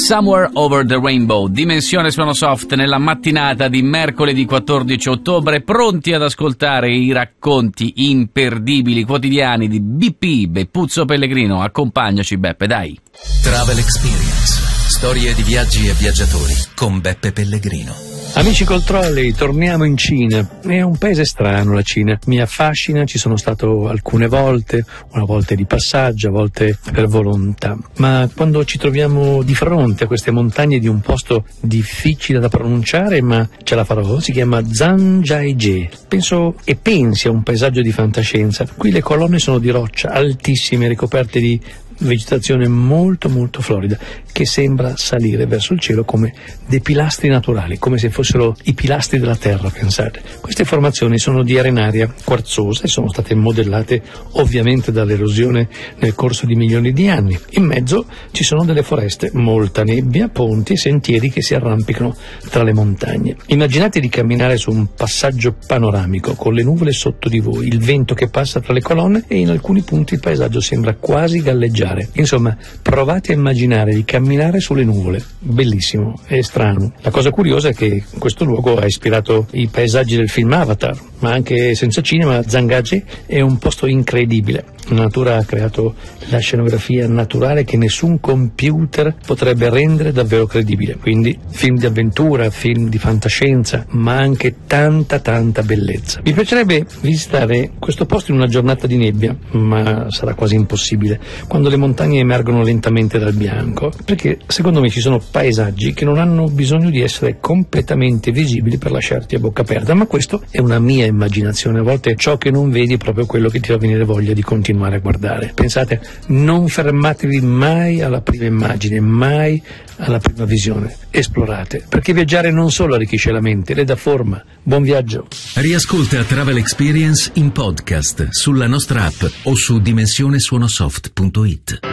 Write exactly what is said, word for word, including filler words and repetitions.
Somewhere Over the Rainbow, Dimensione Suono Soft nella mattinata di mercoledì quattordici ottobre, pronti ad ascoltare i racconti imperdibili quotidiani di B P, Beppuzzo Pellegrino. Accompagnaci, Beppe, dai. Travel Experience, storie di viaggi e viaggiatori con Beppe Pellegrino. Amici col trolley, torniamo in Cina. È un paese strano la Cina, mi affascina, ci sono stato alcune volte, una volta di passaggio, a volte per volontà, ma quando ci troviamo di fronte a queste montagne di un posto difficile da pronunciare, ma ce la farò, si chiama Zhangjiajie. Penso e pensi a un paesaggio di fantascienza. Qui le colonne sono di roccia, altissime, ricoperte di vegetazione molto molto florida che sembra salire verso il cielo come dei pilastri naturali, come se fossero i pilastri della terra, pensate. Queste formazioni sono di arenaria quarzosa e sono state modellate ovviamente dall'erosione nel corso di milioni di anni. In mezzo ci sono delle foreste, molta nebbia, ponti e sentieri che si arrampicano tra le montagne. Immaginate di camminare su un passaggio panoramico con le nuvole sotto di voi, il vento che passa tra le colonne e in alcuni punti il paesaggio sembra quasi galleggiare. Insomma, provate a immaginare di camminare sulle nuvole. Bellissimo e strano. La cosa curiosa è che questo luogo ha ispirato i paesaggi del film Avatar, ma anche senza cinema Zhangjiajie è un posto incredibile. La natura ha creato la scenografia naturale che nessun computer potrebbe rendere davvero credibile. Quindi film di avventura, film di fantascienza, ma anche tanta tanta bellezza. Mi piacerebbe visitare questo posto in una giornata di nebbia, ma sarà quasi impossibile, quando le montagne emergono lentamente dal bianco, perché secondo me ci sono paesaggi che non hanno bisogno di essere completamente visibili per lasciarti a bocca aperta, ma questo è una mia immaginazione. A volte ciò che non vedi è proprio quello che ti fa venire voglia di continuare a guardare. Pensate, non fermatevi mai alla prima immagine, mai alla prima visione. Esplorate, perché viaggiare non solo arricchisce la mente, le dà forma. Buon viaggio. Riascolta Travel Experience in podcast sulla nostra app o su dimensionesuonosoft punto it.